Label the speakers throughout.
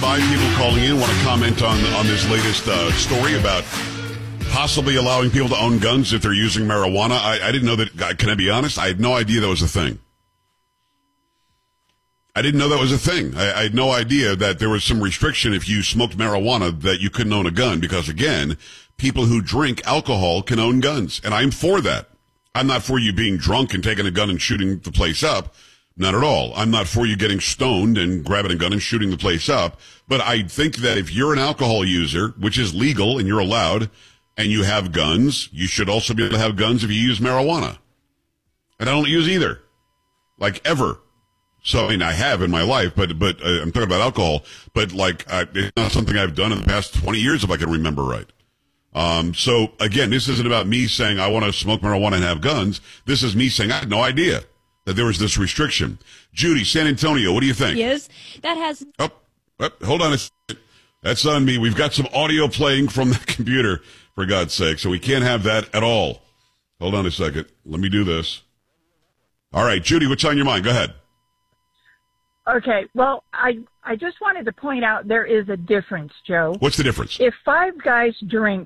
Speaker 1: by. People calling in want to comment on this latest story about possibly allowing people to own guns if they're using marijuana. I didn't know that. Can I be honest? I had no idea that was a thing. I didn't know that was a thing. I had no idea that there was some restriction if you smoked marijuana that you couldn't own a gun because, again, people who drink alcohol can own guns, and I'm for that. I'm not for you being drunk and taking a gun and shooting the place up. Not at all. I'm not for you getting stoned and grabbing a gun and shooting the place up. But I think that if you're an alcohol user, which is legal and you're allowed, and you have guns, you should also be able to have guns if you use marijuana. And I don't use either. Like, ever. So, I mean, I have in my life, but I'm talking about alcohol. But, like, it's not something I've done in the past 20 years, if I can remember right. So, again, this isn't about me saying I want to smoke marijuana and have guns. This is me saying I had no idea that there was this restriction. Judy, San Antonio, what do you think?
Speaker 2: Yes, that has...
Speaker 1: Oh, hold on a second. That's on me. We've got some audio playing from the computer, for God's sake, so we can't have that at all. Hold on a second. Let me do this. All right, Judy, what's on your mind? Go ahead.
Speaker 3: Okay, well, I just wanted to point out there is a difference, Joe.
Speaker 1: What's the difference?
Speaker 3: If five guys drink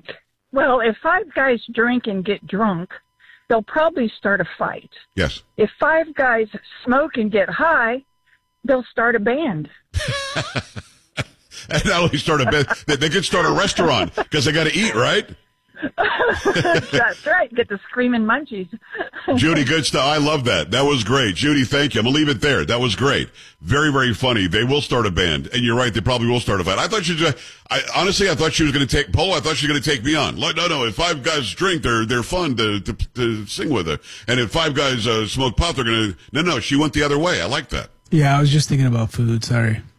Speaker 3: and get drunk, they'll probably start a fight.
Speaker 1: Yes.
Speaker 3: If five guys smoke and get high, they'll start a band.
Speaker 1: And not only start a band, they could start a restaurant because they got to eat, right?
Speaker 3: That's right. Get the screaming munchies.
Speaker 1: Judy, good stuff. I love that. That was great. Judy, thank you. I'm going to leave it there. That was great. Very, very funny. They will start a band. And you're right. They probably will start a fight. I thought honestly, I thought she was going to take Polo. I thought she was going to take me on. Like, no. If five guys drink, they're fun to sing with her. And if five guys smoke pot, they're going to, no. She went the other way. I like that.
Speaker 4: Yeah, I was just thinking about food. Sorry.